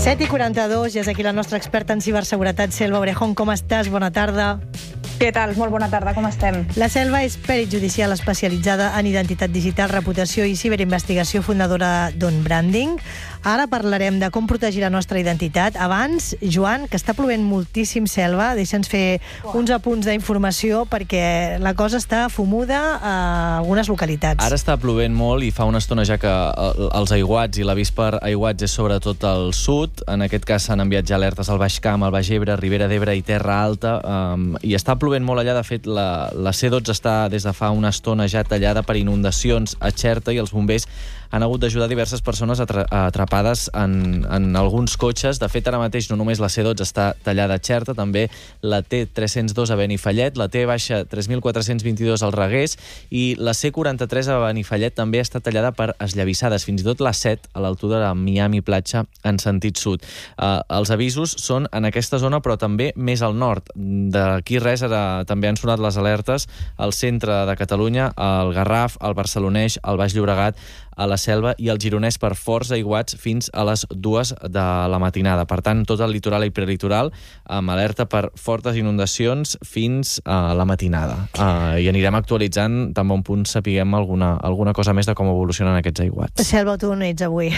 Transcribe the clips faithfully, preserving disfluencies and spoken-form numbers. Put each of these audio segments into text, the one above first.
set i quaranta-dos, ja és aquí la nostra experta en ciberseguretat, Selva Orejón. Com estàs? Bona tarda. Què tal? Molt bona tarda, com estem? La Selva és perit judicial especialitzada en identitat digital, reputació i ciberinvestigació, fundadora d'On Branding. Ara parlarem de com protegir la nostra identitat. Abans, Joan, que està plovent moltíssim, Selva, deixa'ns fer oh. uns apunts d'informació perquè la cosa està fumuda a algunes localitats. Ara està plovent molt i fa una estona ja que els aiguats i l'avís per aiguats és sobretot al sud. En aquest cas s'han enviat ja alertes al Baix Camp, al Baix Ebre, Ribera d'Ebre i Terra Alta, um, i està plovent molt allà. De fet, la, la C dotze està des de fa una estona ja tallada per inundacions a Xerta i els bombers han hagut d'ajudar diverses persones atra atrapades en, en alguns cotxes. De fet, ara mateix no només la C dotze està tallada a Xerta, també la T tres-cents dos a Benifallet, la T tres mil quatre-cents vint-i-dos al Reguers i la C quaranta-tres a Benifallet també està tallada per esllavissades, fins i tot la set a l'altura de Miami Platja en sentit sud. Uh, els avisos són en aquesta zona, però també més al nord. D'aquí res, ara també han sonat les alertes al centre de Catalunya, al Garraf, al Barcelonès, al Baix Llobregat, a la Selva i al Gironès per forts aiguats fins a les dues de la matinada. Per tant, tot el litoral i prelitoral amb alerta per fortes inundacions fins a la matinada. Uh, I anirem actualitzant tan bon punt sapiguem alguna, alguna cosa més de com evolucionen aquests aiguats. Selva, tu on ets avui?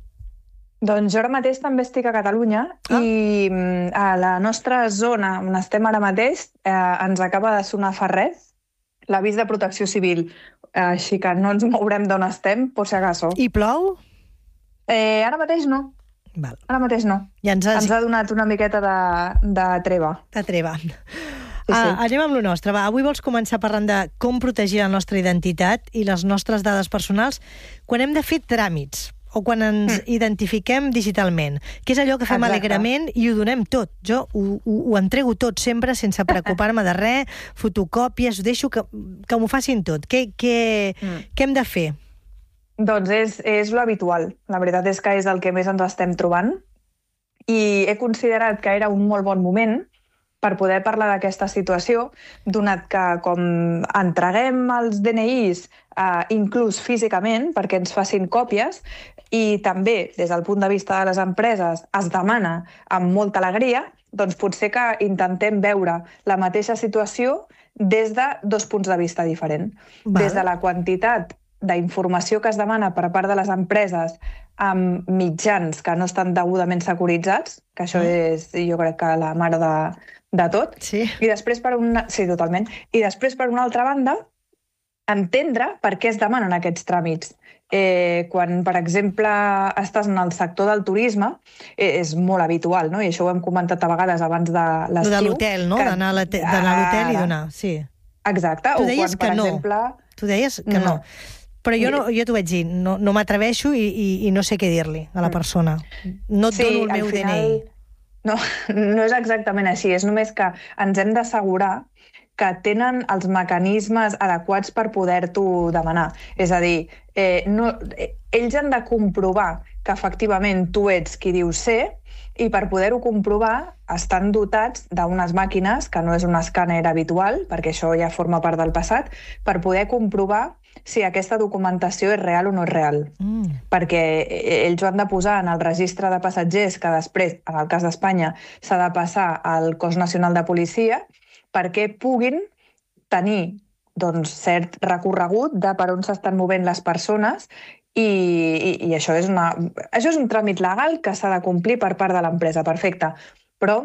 Doncs jo ara mateix també estic a Catalunya ah. i a la nostra zona on estem ara mateix eh, ens acaba de sonar fa res l'avís de protecció civil. Així que no ens mourem d'on estem, per si acaso. I plou? Eh, ara mateix no. Val. Ara mateix no. Ja ens, has... ens ha donat una miqueta de, de treva. De treva. Sí, sí. Ah, anem amb lo nostre. Va, avui vols començar parlant de com protegir la nostra identitat i les nostres dades personals quan hem de fer tràmits o quan ens mm. identifiquem digitalment, que és allò que fem Exacte. alegrament i ho donem tot. Jo ho, ho, ho entrego tot sempre sense preocupar-me de res, fotocòpies, ho deixo que, que m'ho facin tot. Què, què, mm. què hem de fer? Doncs és, és lo habitual. La veritat és que és el que més ens estem trobant i he considerat que era un molt bon moment per poder parlar d'aquesta situació, donat que com entreguem els D N Is eh, inclús físicament perquè ens facin còpies i també des del punt de vista de les empreses es demana amb molta alegria, doncs potser que intentem veure la mateixa situació des de dos punts de vista diferents. Val. Des de la quantitat d'informació que es demana per part de les empreses amb mitjans que no estan degudament securitzats, que això és, jo crec que la mare de, de tot. Sí. I després per una... Sí, totalment. I després, per una altra banda, entendre per què es demanen aquests tràmits. Eh, quan, per exemple, estàs en el sector del turisme, eh, és molt habitual, no? I això ho hem comentat a vegades abans de l'estiu. De l'hotel, no? Que... D'anar a l'hotel i donar, sí. Exacte. Tu deies o quan, per que no. exemple... Tu deies que no. no. Però jo, no, jo t'ho vaig dir, no, no m'atreveixo i, i, i no sé què dir-li a la persona. No et sí, dono el meu final, D N I. No, no és exactament així, és només que ens hem d'assegurar que tenen els mecanismes adequats per poder-t'ho demanar. És a dir, eh, no, eh, ells han de comprovar que efectivament tu ets qui dius ser i per poder-ho comprovar estan dotats d'unes màquines, que no és un escàner habitual, perquè això ja forma part del passat, per poder comprovar si aquesta documentació és real o no és real. Mm. Perquè ells ho han de posar en el registre de passatgers que després, en el cas d'Espanya, s'ha de passar al Cos Nacional de Policia perquè puguin tenir doncs, cert recorregut de per on s'estan movent les persones i, i, i això, és una, això és un tràmit legal que s'ha de complir per part de l'empresa, perfecte. Però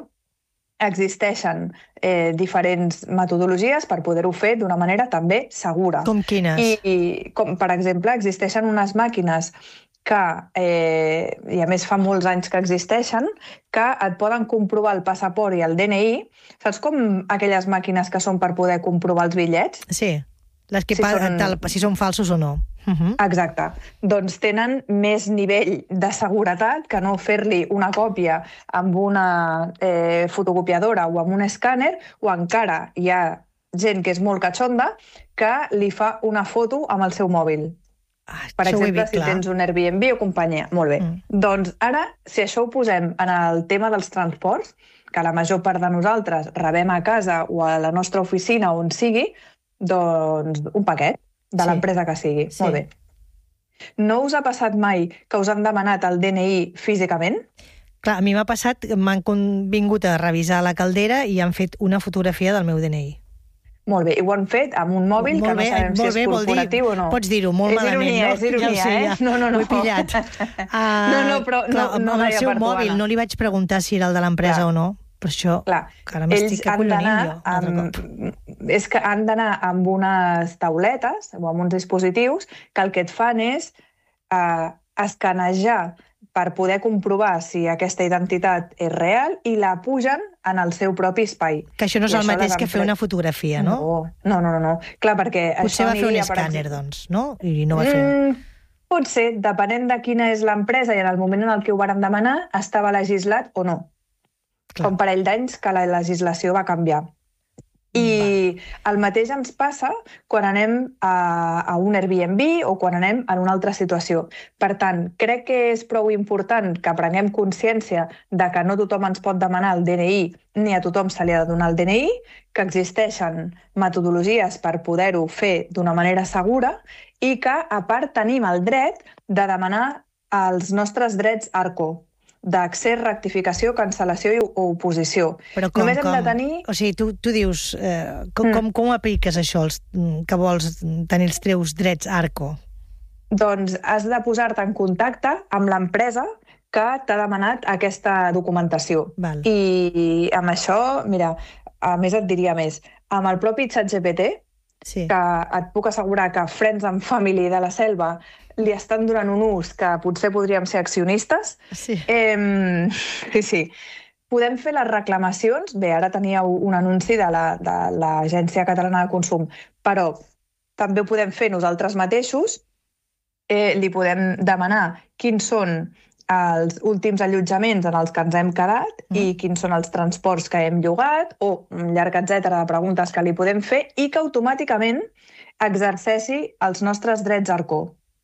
existeixen eh, diferents metodologies per poder-ho fer d'una manera també segura. Com quines? I, i com, per exemple, existeixen unes màquines que, eh, i a més fa molts anys que existeixen, que et poden comprovar el passaport i el D N I. Saps com aquelles màquines que són per poder comprovar els bitllets? Sí, les que si, pa són... tal, si són falsos o no. Uh-huh. Exacte. Doncs tenen més nivell de seguretat que no fer-li una còpia amb una eh, fotocopiadora o amb un escàner, o encara hi ha gent que és molt catxonda que li fa una foto amb el seu mòbil. Ah, per exemple, vist, si clar. tens un Airbnb o companyia. Molt bé. Mm. Doncs ara, si això ho posem en el tema dels transports, que la major part de nosaltres rebem a casa o a la nostra oficina on sigui, doncs un paquet de sí. l'empresa que sigui. Sí. Molt bé. No us ha passat mai que us han demanat el D N I físicament? Clar, a mi m'ha passat, m'han vingut a revisar la caldera i han fet una fotografia del meu D N I. Molt bé, i ho han fet amb un mòbil molt que bé, no sabem si és bé, corporatiu dir, o no. Pots dir-ho molt és malament, ironia, no? És ironia, ja sé, eh? Ja. No, no, no. Ho he pillat. Uh, no, no, però clar, no, no amb el seu mòbil, per no li vaig preguntar si era el de l'empresa o no, per això clar. que ara m'estic acollonint jo. Amb... És que han d'anar amb unes tauletes o amb uns dispositius que el que et fan és uh, escanejar per poder comprovar si aquesta identitat és real i la pugen en el seu propi espai. Que això no és I el mateix que fer una fotografia, no? No, no, no. no. Clar, perquè potser això va fer un aniria, escàner, doncs, no? I no va fer... Mm, pot ser, depenent de quina és l'empresa i en el moment en el que ho varen demanar, estava legislat o no. Clar. Fa un parell d'anys que la legislació va canviar. I el mateix ens passa quan anem a, a un Airbnb o quan anem en una altra situació. Per tant, crec que és prou important que prenguem consciència de que no tothom ens pot demanar el D N I ni a tothom se li ha de donar el D N I, que existeixen metodologies per poder-ho fer d'una manera segura i que, a part, tenim el dret de demanar els nostres drets ARCO, d'accés, rectificació, cancel·lació o oposició. Però com, Només hem com? de tenir... O sigui, tu, tu dius, eh, com, mm. com, com apliques això, els, que vols tenir els teus drets ARCO? Doncs has de posar-te en contacte amb l'empresa que t'ha demanat aquesta documentació. Val. I amb això, mira, a més et diria més, amb el propi ChatGPT, sí. que et puc assegurar que Friends and Family de la Selva li estan donant un ús que potser podríem ser accionistes. Sí. Eh, sí, sí. Podem fer les reclamacions. Bé, ara teníeu un anunci de l'Agència la, Catalana de Consum, però també ho podem fer nosaltres mateixos. Eh, li podem demanar quins són els últims allotjaments en els que ens hem quedat mm. i quins són els transports que hem llogat o un llarg etcètera de preguntes que li podem fer i que automàticament exerceixi els nostres drets ARCO.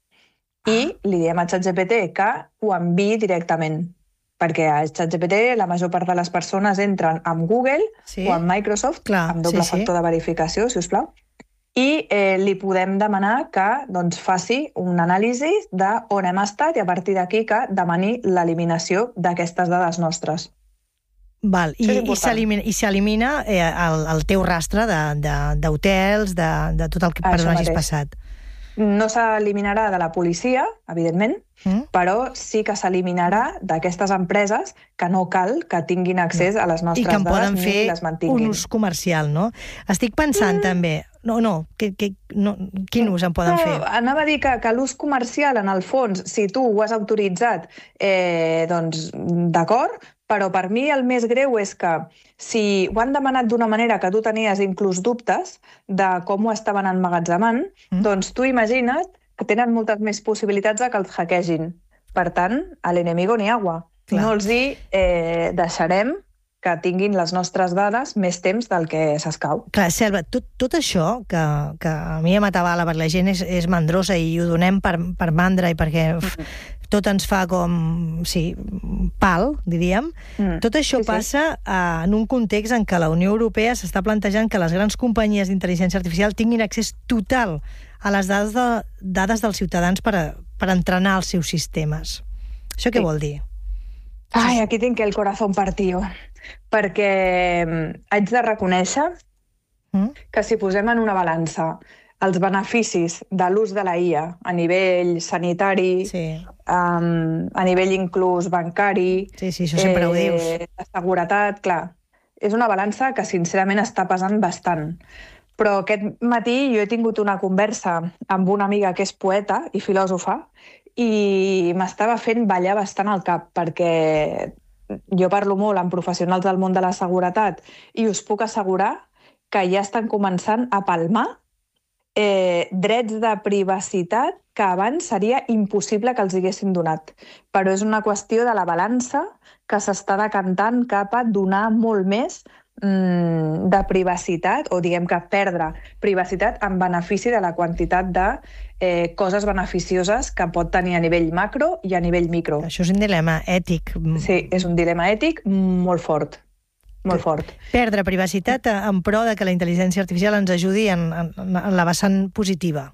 I li diem a ChatGPT que ho enviï directament, perquè a ChatGPT la major part de les persones entren amb Google sí. o amb Microsoft, Clar, amb doble sí, factor sí. de verificació, si us plau, i eh, li podem demanar que doncs, faci un anàlisi d'on hem estat i a partir d'aquí que demani l'eliminació d'aquestes dades nostres. Val. I, i s'elimina eh, el, el teu rastre d'hotels, de, de, de, de tot el que per on hagis passat. No s'eliminarà de la policia, evidentment, mm. però sí que s'eliminarà d'aquestes empreses que no cal que tinguin accés a les nostres dades ni les mantinguin. I que en poden fer un ús comercial, no? Estic pensant mm. també... No, no, que, que, no, quin ús en poden no, fer? Anava a dir que, que l'ús comercial, en el fons, si tu ho has autoritzat, eh, doncs d'acord, però per mi el més greu és que si ho han demanat d'una manera que tu tenies inclús dubtes de com ho estaven emmagatzemant, mm. doncs tu imagina't que tenen moltes més possibilitats de que els hackegin. Per tant, a l'enemigo ni agua. Clar. No els hi eh, deixarem que tinguin les nostres dades més temps del que s'escau. Clar, Selva, tot, tot això, que, que a mi em atabala perquè la gent és, és mandrosa i ho donem per, per mandra i perquè mm. tot ens fa com, sí, pal, diríem, mm. tot això sí, passa sí. Uh, en un context en què la Unió Europea s'està plantejant que les grans companyies d'intel·ligència artificial tinguin accés total a les dades, de, dades dels ciutadans per, a, per entrenar els seus sistemes. Això què sí. vol dir? Ai, aquí tinc el corazón partido. Perquè haig de reconèixer mm? que si posem en una balança els beneficis de l'ús de la I A a nivell sanitari, sí. um, a nivell inclús bancari, sí, sí, això sempre eh, ho dius. De seguretat, clar, és una balança que sincerament està pesant bastant. Però aquest matí jo he tingut una conversa amb una amiga que és poeta i filòsofa i m'estava fent ballar bastant el cap perquè jo parlo molt amb professionals del món de la seguretat i us puc assegurar que ja estan començant a palmar eh, drets de privacitat que abans seria impossible que els haguessin donat. Però és una qüestió de la balança que s'està decantant cap a donar molt més mm, de privacitat, o diguem que perdre privacitat en benefici de la quantitat de eh, coses beneficioses que pot tenir a nivell macro i a nivell micro. Això és un dilema ètic. Sí, és un dilema ètic molt fort. Molt fort. Perdre privacitat en pro de que la intel·ligència artificial ens ajudi en, en, en la vessant positiva.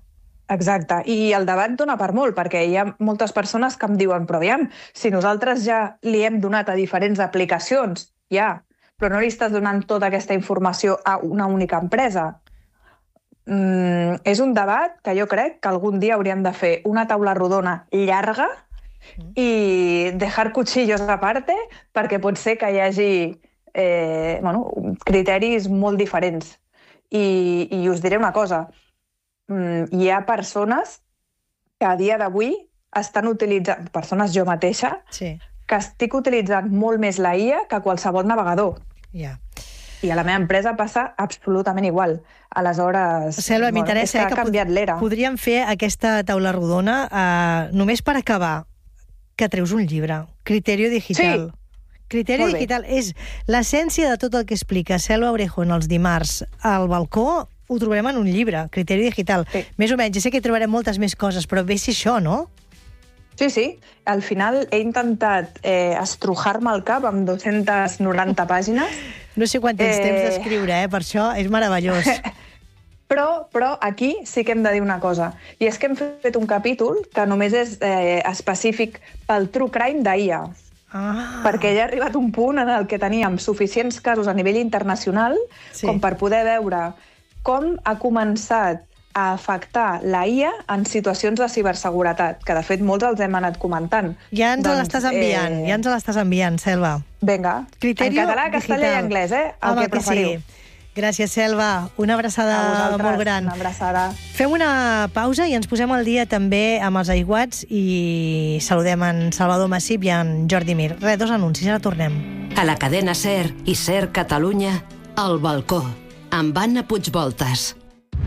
Exacte, i el debat dona per molt, perquè hi ha moltes persones que em diuen però aviam, si nosaltres ja li hem donat a diferents aplicacions, ja, però no li estàs donant tota aquesta informació a una única empresa. Mm, és un debat que jo crec que algun dia hauríem de fer una taula rodona llarga i dejar cuchillos aparte, perquè pot ser que hi hagi eh, bueno, criteris molt diferents. I, i us diré una cosa, mm, hi ha persones que a dia d'avui estan utilitzant, persones jo mateixa, Sí, que estic utilitzant molt més la I A que qualsevol navegador. ja. I a la meva empresa passa absolutament igual. Aleshores, Selva, bueno, és m'interessa que eh, ha que canviat pod- l'era. podríem fer aquesta taula rodona eh, només per acabar, que treus un llibre. Criterio digital. Criteri Molt bé. digital és l'essència de tot el que explica Selva Orejon els dimarts al balcó. Ho trobarem en un llibre, Criteri digital. Sí. Més o menys, ja sé que hi trobarem moltes més coses, però bé si això, no? Sí, sí. Al final he intentat eh, estrujar-me el cap amb dues-centes noranta pàgines, No sé quan tens Eh. temps d'escriure, eh? Per això és meravellós. però, però aquí sí que hem de dir una cosa. I és que hem fet un capítol que només és eh, específic pel true crime d'I A. Ah, Perquè ja ha arribat un punt en el que teníem suficients casos a nivell internacional Sí. com per poder veure com ha començat a afectar la I A en situacions de ciberseguretat, que de fet molts els hem anat comentant. ja ens Doncs, l'estàs enviant, eh, ja ens l'estàs enviant, Selva. Vinga, Criterio en català, castellà digital. i anglès, eh? El Home, que preferiu. sí. Gràcies, Selva. Una A abraçada vosaltres, molt gran. una abraçada. Fem una pausa i ens posem al dia també amb els aiguats i saludem en Salvador Massip i en Jordi Mir. Res, dos anuncis, ara tornem. A la cadena SER i SER Catalunya, El Balcó, amb Anna Puigvoltas.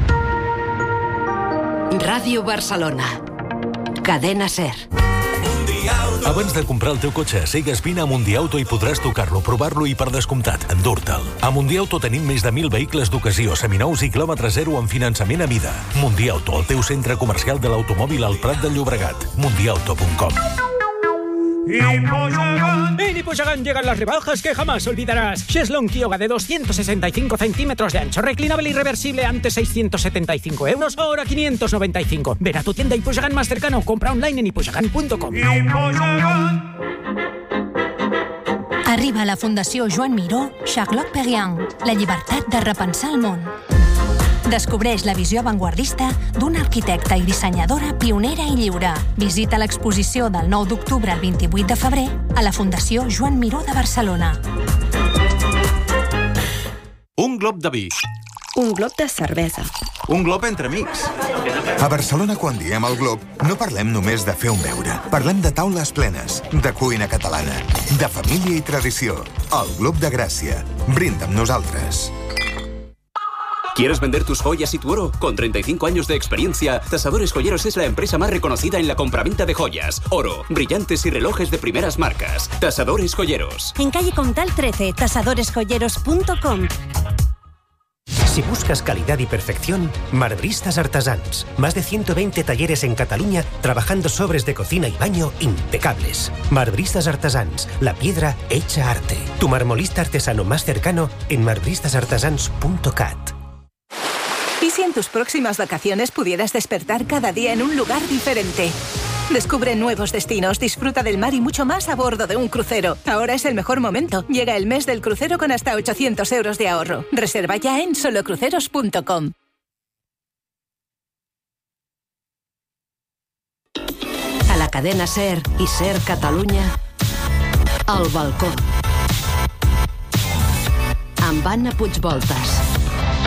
Ràdio Barcelona. Cadena SER. Abans de comprar el teu cotxe, sigues vine a Mundiauto i podràs tocar-lo, provar-lo i, per descomptat, endur-te'l. A Mundiauto tenim més de mil vehicles d'ocasió, seminous i quilòmetre zero amb finançament a mida. Mundiauto, el teu centre comercial de l'automòbil al Prat de Llobregat. mundiauto punt com. En Hiposhagán llegan las rebajas que jamás olvidarás. Cheslong Kyoga de doscientos sesenta y cinco centímetros de ancho, reclinable y reversible, antes seiscientos setenta y cinco euros, ahora quinientos noventa y cinco. Ven a tu tienda Hiposhagán más cercano, compra online en hiposhagán punto com. Arriba a la Fundació Joan Miró, Charlotte Perriand, la llibertat de repensar el món. Descobreix la visió avantguardista d'una arquitecta i dissenyadora pionera i lliure. Visita l'exposició del nou d'octubre al vint-i-vuit de febrer a la Fundació Joan Miró de Barcelona. Un glob de vi. Un glob de cervesa. Un glob entre amics. A Barcelona, quan diem el glob, no parlem només de fer un beure. Parlem de taules plenes, de cuina catalana, de família i tradició. El Glob de Gràcia. Brinda amb nosaltres. ¿Quieres vender tus joyas y tu oro? Con treinta y cinco años de experiencia, Tasadores Joyeros es la empresa más reconocida en la compraventa de joyas, oro, brillantes y relojes de primeras marcas. Tasadores Joyeros. En calle Comtal trece, tasadores joyeros punto com. Si buscas calidad y perfección, Marbristas Artesans. Más de ciento veinte talleres en Cataluña trabajando sobres de cocina y baño impecables. Marbristas Artesans, la piedra hecha arte. Tu marmolista artesano más cercano en marbristas artesans punto cat. ¿Y si en tus próximas vacaciones pudieras despertar cada día en un lugar diferente? Descubre nuevos destinos, disfruta del mar y mucho más a bordo de un crucero. Ahora es el mejor momento. Llega el mes del crucero con hasta ochocientos euros de ahorro. Reserva ya en solo cruceros punto com. A la cadena SER i SER Catalunya, El Balcó, amb Anna Puigvoltas.